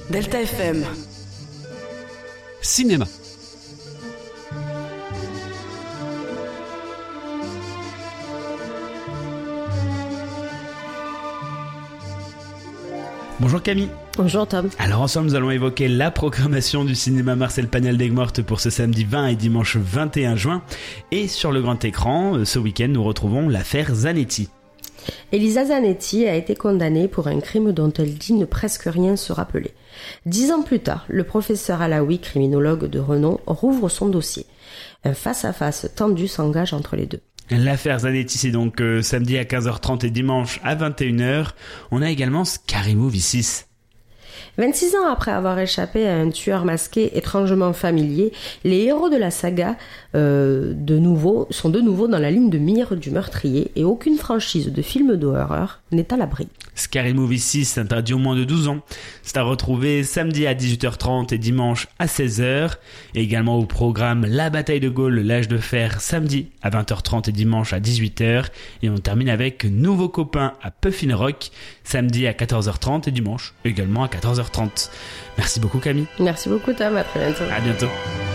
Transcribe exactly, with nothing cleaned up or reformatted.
Delta F M. Cinéma. Bonjour Camille. Bonjour Tom. Alors ensemble nous allons évoquer la programmation du cinéma Marcel Pagnol d'Aigues-Mortes pour ce samedi vingt et dimanche vingt et un juin. Et sur le grand écran, ce week-end nous retrouvons l'affaire Zanetti. Elisa Zanetti a été condamnée pour un crime dont elle dit ne presque rien se rappeler. Dix ans plus tard, le professeur Alaoui, criminologue de renom, rouvre son dossier. Un face-à-face tendu s'engage entre les deux. L'affaire Zanetti, c'est donc euh, samedi à quinze heures trente et dimanche à vingt et une heures. On a également Scary Movie six. vingt-six ans après avoir échappé à un tueur masqué étrangement familier, les héros de la saga euh, de nouveau, sont de nouveau dans la ligne de mire du meurtrier et aucune franchise de film d'horreur n'est à l'abri. Scary Movie six, interdit aux moins de douze ans. C'est à retrouver samedi à dix-huit heures trente et dimanche à seize heures. Et également au programme La Bataille de Gaulle, l'âge de fer, samedi à vingt heures trente et dimanche à dix-huit heures. Et on termine avec Nouveaux copains à Puffin Rock, samedi à quatorze heures trente et dimanche également à quatorze heures trente. Merci beaucoup Camille. Merci beaucoup Tom, à très bientôt. À bientôt.